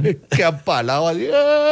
Que apalado así.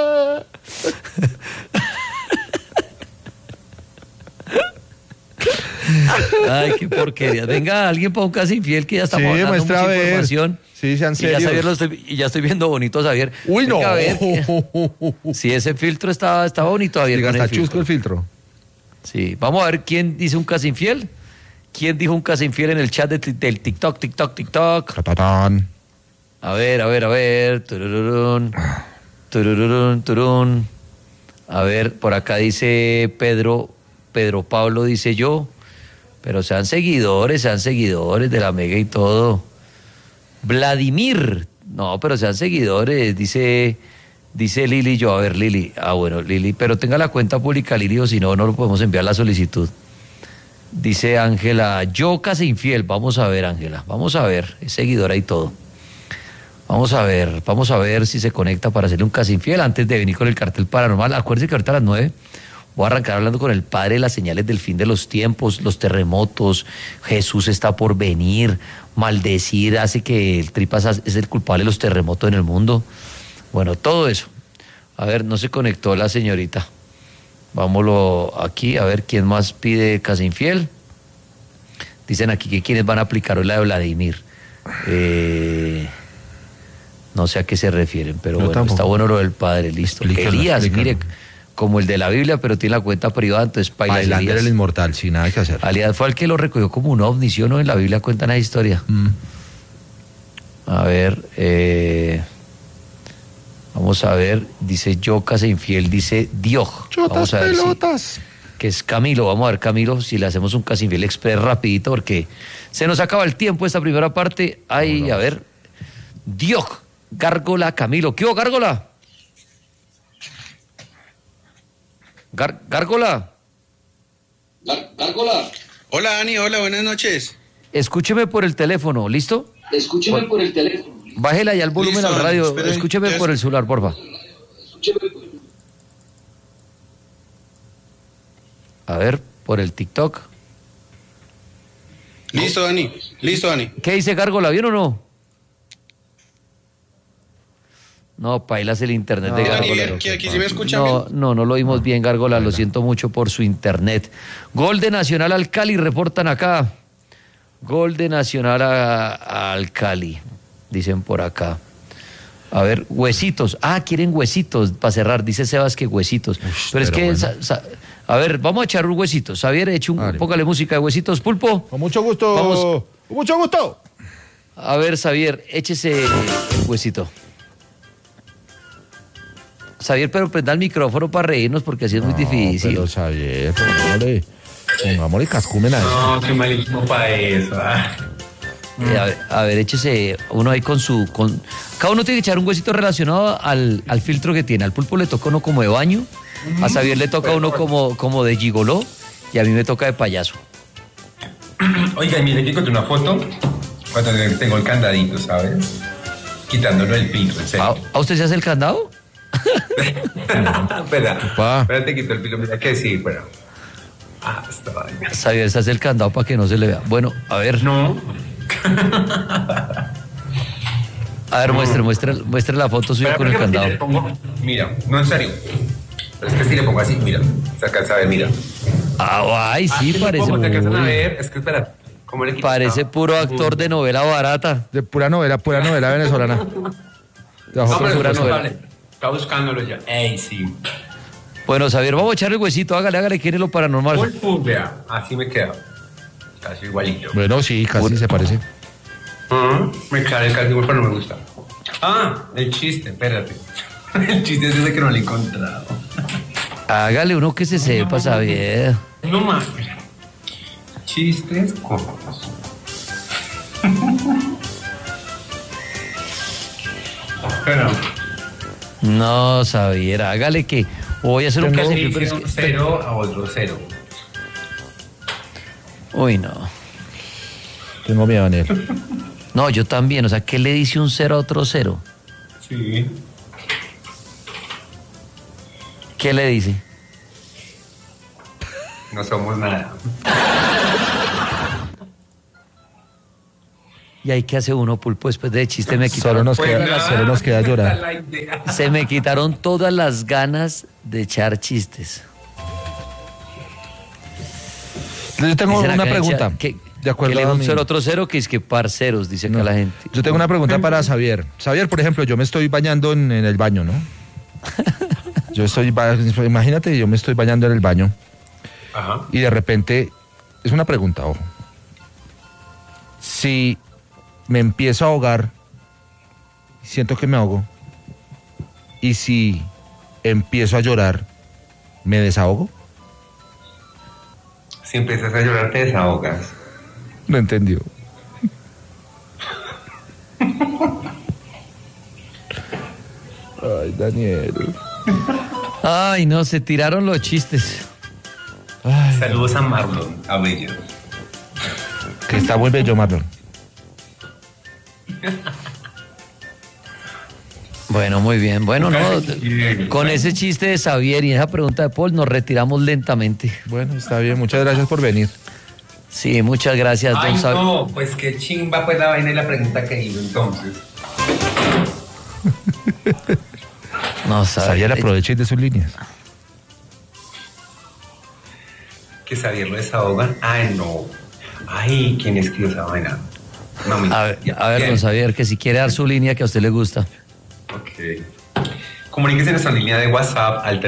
Ay, qué porquería. Venga, alguien para un casi infiel que ya estamos Sí, dando muestra mucha a ver. información. Sí, sean serios. Y ya estoy viendo bonito a Xavier. Uy, no. Venga, a ver, si ese filtro está bonito, Javier. Diga, con está el filtro. chusco el filtro. Sí, vamos a ver quién dice un casi infiel. ¿Quién dijo un casi infiel en el chat del TikTok? Tatatán. A ver. Tururún, tururún. A ver, por acá dice Pedro Pablo, dice yo. Pero sean seguidores de la Mega y todo. Vladimir, no, pero sean seguidores, dice Lili, yo, a ver, Lili, bueno, Lili, pero tenga la cuenta pública, Lili, o si no, no lo podemos enviar la solicitud. Dice Ángela, yo casi infiel, vamos a ver, Ángela, vamos a ver, es seguidora y todo. Vamos a ver si se conecta para hacerle un casi infiel antes de venir con el cartel paranormal. Acuérdense que ahorita a las 9 voy a arrancar hablando con el padre de las señales del fin de los tiempos, los terremotos, Jesús está por venir, maldecir hace que el tripas es el culpable de los terremotos en el mundo. Bueno, todo eso. A ver, no se conectó la señorita. Vámonos aquí, a ver quién más pide casi infiel. Dicen aquí que quienes van a aplicar hoy la de Vladimir. No sé a qué se refieren, pero yo bueno, tampoco. está bueno lo del padre, listo. Elías, mire, como el de la Biblia, pero tiene la cuenta privada, entonces paila Bailander Elías. el inmortal, sin nada que hacer. Elías fue el que lo recogió como un ovni, ¿sí o no? En la Biblia cuentan esa historia. A ver, vamos a ver, dice yo casi infiel, dice Dios. Vamos a ver pelotas. que es Camilo, vamos a ver Camilo, si le hacemos un casi infiel express rapidito, porque se nos acaba el tiempo esta primera parte. Ay, a ver, Dios, Gárgola Camilo. ¿Qué hubo, Gárgola? Gárgola. Gárgola. Hola, Dani, hola, buenas noches. Escúcheme por el teléfono, ¿listo? Escúcheme por el teléfono. Bájela ya el volumen Listo, al radio. espere, Escúcheme ya por el celular, porfa. A ver, por el TikTok. Listo, Dani. Listo, Dani. ¿Qué dice Gárgola? ¿Bien o no? No, pailas el internet de Dani, Gárgola. bien, aquí sí me escuchan bien. No lo oímos bien, Gárgola. Lo siento mucho por su internet. Gol de Nacional al Cali, reportan acá. Gol de Nacional al Cali, dicen por acá. A ver, huesitos. Quieren huesitos para cerrar. Dice Sebas que huesitos. Pero es que, bueno. a ver, vamos a echar un huesito. Xavier, póngale música de huesitos. Pulpo. Con mucho gusto. Vamos. Con mucho gusto. A ver, Xavier, échese el huesito. Xavier, pero prenda el micrófono para reírnos porque así es muy difícil. Pero Xavier, pongámosle cascumen a eso. No, qué malísimo para eso. A ver, échese uno ahí cada uno tiene que echar un huesito relacionado al filtro que tiene. Al Pulpo le toca uno como de baño, a Xavier le toca uno como de gigoló y a mí me toca de payaso. Oiga, mire, aquí encontré una foto cuando tengo el candadito, ¿sabes? Quitándolo el filtro, en serio. ¿A usted se hace el candado? Espérate, quito el filtro, mira que sí, pero... esta vaina. Xavier se hace el candado para que no se le vea. Bueno, a ver. No. A ver, muestre la foto suya con el candado. Mira, no, en serio. Pero es que si le pongo así, mira, se alcanza a ver, mira. Ay, sí, parece Se alcanzan a muy... ver, es que espera. ¿Cómo le quito? Parece puro actor de novela barata. De pura novela venezolana. No, Son pero pura es novela. vale. Está buscándolo ya. Ey, sí. Bueno, Xavier, vamos a echarle el huesito. Hágale, ¿quién es lo paranormal? Vea, así me queda. Casi igualito. Bueno, sí, casi se parece. Me cae casi igual, pero no me gusta. El chiste, espérate. El chiste es ese que no lo he encontrado. Hágale uno que se sepa, Xavier. No más. Chistes cortos. Pero No, Xavier, hágale que voy a hacer un casi infiel, pero es que... cero a otro cero. Uy, no. Tengo miedo, Daniel. No, yo también. O sea, ¿qué le dice un cero a otro cero? Sí. ¿Qué le dice? No somos nada. ¿Y ahí qué hace uno, Pulpo? Después de chiste me quitaron Solo nos queda llorar. se me quitaron todas las ganas de echar chistes. Yo tengo Dicen una acá en pregunta. chat que De acuerdo le a un mi- 0 otro 0 que es que parceros, dice acá la gente. Yo tengo una pregunta para Xavier. Xavier, por ejemplo, yo me estoy bañando en el baño, ¿no? Imagínate, yo me estoy bañando en el baño Ajá. y de repente, es una pregunta, ojo. Si me empiezo a ahogar, siento que me ahogo, y si empiezo a llorar, ¿me desahogo? Si empiezas a llorar, te desahogas. No entendió. Ay, Daniel. Ay, no, se tiraron los chistes. Ay, Saludos a Marlon, a Bello. que está muy bello, Marlon. Bueno, muy bien. Bueno, no, Bien. con ese chiste de Xavier y esa pregunta de Paul nos retiramos lentamente. Bueno, está bien. Muchas gracias por venir. Sí, muchas gracias, Ay, don Xavier. no, pues qué chimba pues la vaina y la pregunta que hizo entonces. No, Xavier, aproveche de sus líneas. Que Xavier lo desahogan. Ay, no. Ay, ¿quién escribió esa vaina? No, A ver, don Xavier, que si quiere dar su línea que a usted le gusta. Ok. Comuníquese en nuestra línea de WhatsApp al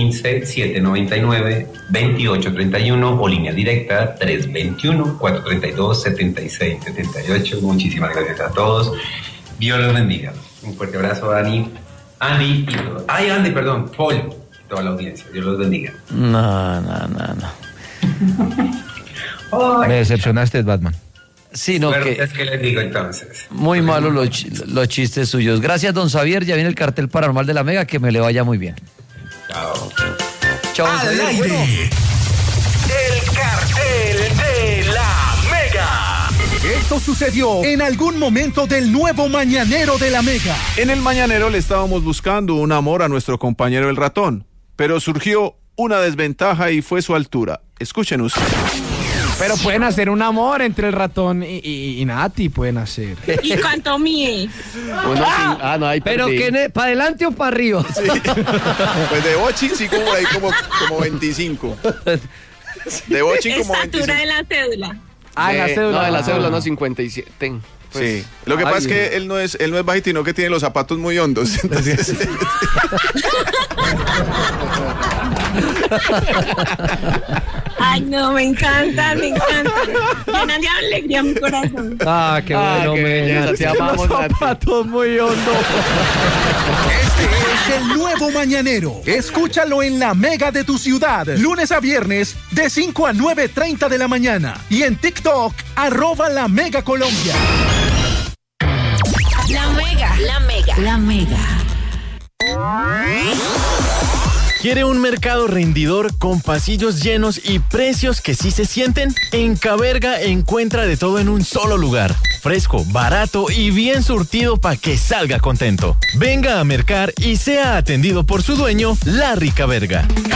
315-799-2831 o línea directa 321-432-7678. Muchísimas gracias a todos. Dios los bendiga. Un fuerte abrazo, Dani. Andy y todo. Ay, Andy, perdón. Paul y toda la audiencia. Dios los bendiga. No. Ay, Me decepcionaste, Batman. Sí, no, suerte que es que les digo entonces. muy malos los chistes suyos. Gracias, don Xavier. Ya viene el cartel paranormal de la Mega. Que me le vaya muy bien. Chao. Chao, don Al Xavier. aire. Bueno, El cartel de la Mega. Esto sucedió en algún momento del nuevo mañanero de la Mega. En el mañanero le estábamos buscando un amor a nuestro compañero el ratón, pero surgió una desventaja y fue su altura. Escuchen ustedes. Pero pueden hacer un amor entre el ratón y Nati, pueden hacer. ¿Y cuánto mide? No, ahí pero perdí. que para adelante o para arriba. Pues de Bochin sí como ahí como 25. De Bochin como 25. Estatura de la cédula. En la cédula. No, en la cédula no, 57. Pues, Sí. Lo que pasa es que él no es bajito, sino que tiene los zapatos muy hondos. Entonces, Ay, no, me encanta. Llenan de alegría mi corazón. Ah, qué bueno, qué belleza, te amamos, Nati. Zapatos muy hondos. Este es el nuevo mañanero. Escúchalo en la Mega de tu ciudad. Lunes a viernes de 5 a 9:30 de la mañana. Y en TikTok, @la Mega Colombia. La Mega. La Mega. La Mega. ¿Quiere un mercado rendidor con pasillos llenos y precios que sí se sienten? En Caberga encuentra de todo en un solo lugar. Fresco, barato y bien surtido para que salga contento. Venga a mercar y sea atendido por su dueño, Larry Caberga.